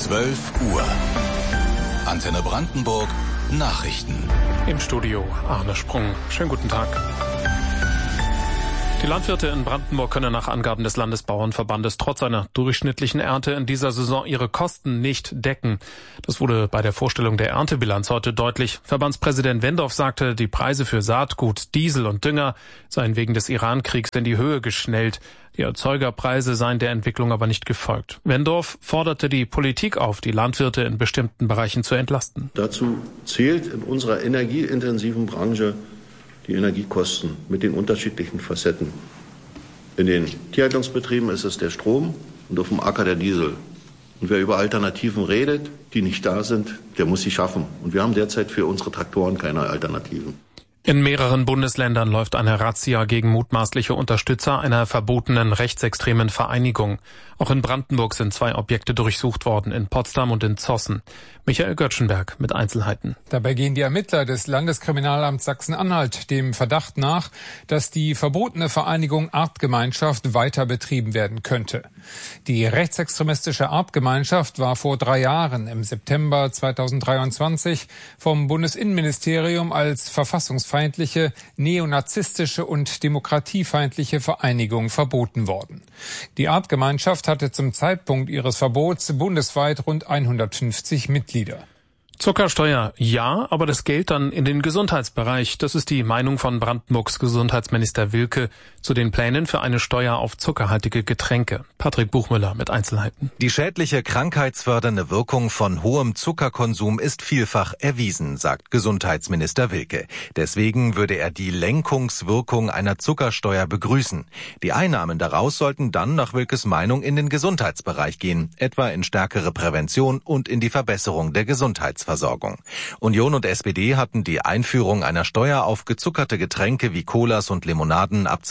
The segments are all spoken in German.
12 Uhr. Antenne Brandenburg Nachrichten. Im Studio Arne Sprung. Schönen guten Tag. Die Landwirte in Brandenburg können nach Angaben des Landesbauernverbandes trotz einer durchschnittlichen Ernte in dieser Saison ihre Kosten nicht decken. Das wurde bei der Vorstellung der Erntebilanz heute deutlich. Verbandspräsident Wendorf sagte, die Preise für Saatgut, Diesel und Dünger seien wegen des Iran-Kriegs in die Höhe geschnellt. Die Erzeugerpreise seien der Entwicklung aber nicht gefolgt. Wendorf forderte die Politik auf, die Landwirte in bestimmten Bereichen zu entlasten. Dazu zählt in unserer energieintensiven Branche die Energiekosten mit den unterschiedlichen Facetten. In den Tierhaltungsbetrieben ist es der Strom und auf dem Acker der Diesel. Und wer über Alternativen redet, die nicht da sind, der muss sie schaffen. Und wir haben derzeit für unsere Traktoren keine Alternativen. In mehreren Bundesländern läuft eine Razzia gegen mutmaßliche Unterstützer einer verbotenen rechtsextremen Vereinigung. Auch in Brandenburg sind 2 Objekte durchsucht worden, in Potsdam und in Zossen. Michael Göttschenberg mit Einzelheiten. Dabei gehen die Ermittler des Landeskriminalamts Sachsen-Anhalt dem Verdacht nach, dass die verbotene Vereinigung Artgemeinschaft weiter betrieben werden könnte. Die rechtsextremistische Artgemeinschaft war vor 3 Jahren, im September 2023, vom Bundesinnenministerium als verfassungsfeindliche, neonazistische und demokratiefeindliche Vereinigung verboten worden. Die Artgemeinschaft hatte zum Zeitpunkt ihres Verbots bundesweit rund 150 Mitglieder. Zuckersteuer ja, aber das Geld dann in den Gesundheitsbereich. Das ist die Meinung von Brandenburgs Gesundheitsminister Wilke zu den Plänen für eine Steuer auf zuckerhaltige Getränke. Patrick Buchmüller mit Einzelheiten. Die schädliche krankheitsfördernde Wirkung von hohem Zuckerkonsum ist vielfach erwiesen, sagt Gesundheitsminister Wilke. Deswegen würde er die Lenkungswirkung einer Zuckersteuer begrüßen. Die Einnahmen daraus sollten dann nach Wilkes Meinung in den Gesundheitsbereich gehen, etwa in stärkere Prävention und in die Verbesserung der Gesundheitsversorgung. Union und SPD hatten die Einführung einer Steuer auf gezuckerte Getränke wie Colas und Limonaden ab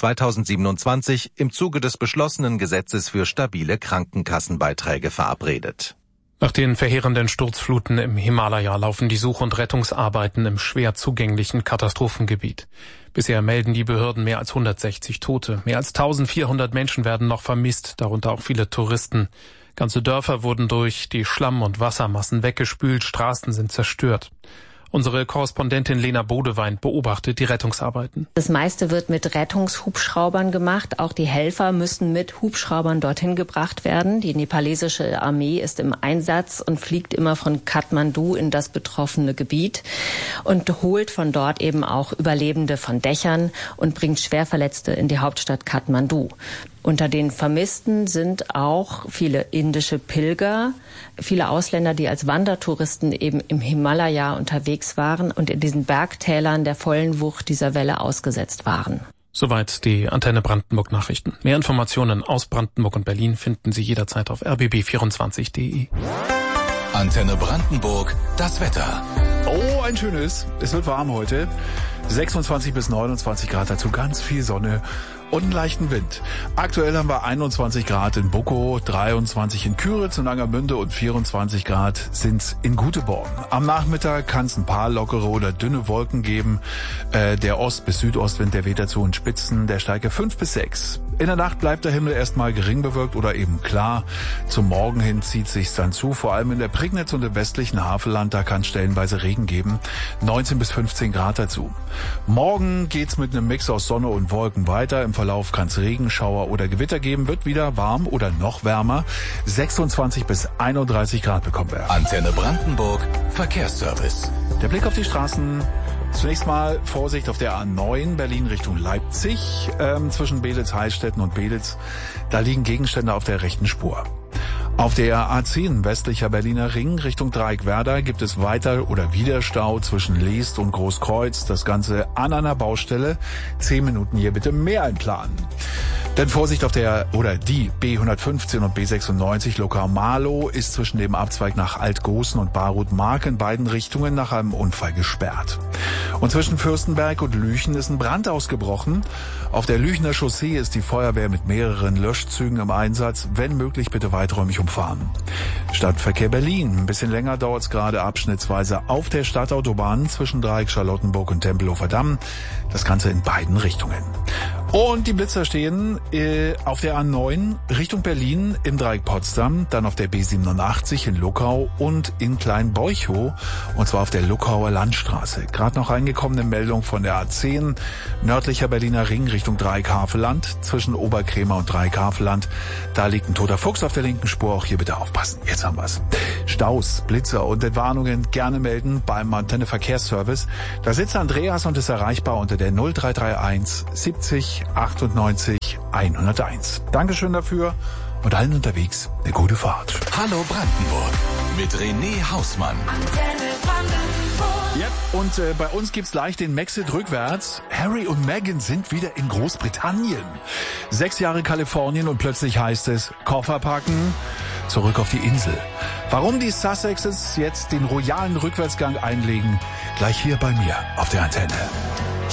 2027 im Zuge des beschlossenen Gesetzes für stabile Krankenkassenbeiträge verabredet. Nach den verheerenden Sturzfluten im Himalaya laufen die Such- und Rettungsarbeiten im schwer zugänglichen Katastrophengebiet. Bisher melden die Behörden mehr als 160 Tote. Mehr als 1400 Menschen werden noch vermisst, darunter auch viele Touristen. Ganze Dörfer wurden durch die Schlamm- und Wassermassen weggespült, Straßen sind zerstört. Unsere Korrespondentin Lena Bodewein beobachtet die Rettungsarbeiten. Das meiste wird mit Rettungshubschraubern gemacht. Auch die Helfer müssen mit Hubschraubern dorthin gebracht werden. Die nepalesische Armee ist im Einsatz und fliegt immer von Kathmandu in das betroffene Gebiet und holt von dort eben auch Überlebende von Dächern und bringt Schwerverletzte in die Hauptstadt Kathmandu. Unter den Vermissten sind auch viele indische Pilger, viele Ausländer, die als Wandertouristen eben im Himalaya unterwegs waren und in diesen Bergtälern der vollen Wucht dieser Welle ausgesetzt waren. Soweit die Antenne Brandenburg Nachrichten. Mehr Informationen aus Brandenburg und Berlin finden Sie jederzeit auf rbb24.de. Antenne Brandenburg, das Wetter. Oh, ein schönes. Es wird warm heute. 26 bis 29 Grad, dazu ganz viel Sonne und einen leichten Wind. Aktuell haben wir 21 Grad in Buckow, 23 in Küritz und Angermünde und 24 Grad sind's in Göteborg. Am Nachmittag kann es ein paar lockere oder dünne Wolken geben. Der Ost- bis Südostwind, der weht dazu in Spitzen, der Stärke 5 bis 6. In der Nacht bleibt der Himmel erstmal gering bewölkt oder eben klar. Zum Morgen hin zieht sich's dann zu, vor allem in der Prignitz und im westlichen Havelland, da kann es stellenweise Regen geben. 19 bis 15 Grad dazu. Morgen geht's mit einem Mix aus Sonne und Wolken weiter. Im Verlauf kann es Regenschauer oder Gewitter geben, wird wieder warm oder noch wärmer. 26 bis 31 Grad bekommen wir. Antenne Brandenburg, Verkehrsservice. Der Blick auf die Straßen. Zunächst mal Vorsicht auf der A9 Berlin Richtung Leipzig. Zwischen Beelitz-Heilstätten und Beelitz, da liegen Gegenstände auf der rechten Spur. Auf der A10 westlicher Berliner Ring Richtung Dreieckwerder gibt es weiter oder wieder Stau zwischen Leest und Großkreuz. Das Ganze an einer Baustelle. 10 Minuten hier bitte mehr einplanen. Denn Vorsicht auf der oder die B115 und B96 Locarno-Marlow ist zwischen dem Abzweig nach Altgoßen und Barut-Mark in beiden Richtungen nach einem Unfall gesperrt. Und zwischen Fürstenberg und Lüchen ist ein Brand ausgebrochen. Auf der Lüchener Chaussee ist die Feuerwehr mit mehreren Löschzügen im Einsatz. Wenn möglich, bitte weiträumig umfahren. Stadtverkehr Berlin. Ein bisschen länger dauert es gerade abschnittsweise auf der Stadtautobahn zwischen Dreieck Charlottenburg und Tempelhofer Damm. Das Ganze in beiden Richtungen. Und die Blitzer stehen auf der A9 Richtung Berlin im Dreieck Potsdam, dann auf der B87 in Luckau und in Kleinbeuchow, und zwar auf der Luckauer Landstraße. Gerade noch reingekommene Meldung von der A10 nördlicher Berliner Ring Richtung Dreieck Havelland, zwischen Oberkrämer und Dreieck Havelland. Da liegt ein toter Fuchs auf der linken Spur, auch hier bitte aufpassen. Jetzt haben wir's. Staus, Blitzer und Entwarnungen gerne melden beim Antenne Verkehrsservice. Da sitzt Andreas und ist erreichbar unter der 0331 70 98 101. Dankeschön dafür und allen unterwegs eine gute Fahrt. Hallo Brandenburg mit René Hausmann. Yep. Und bei uns gibt's gleich den Maxit rückwärts. Harry und Meghan sind wieder in Großbritannien. 6 Jahre Kalifornien und plötzlich heißt es, Koffer packen, zurück auf die Insel. Warum die Sussexes jetzt den royalen Rückwärtsgang einlegen, gleich hier bei mir auf der Antenne.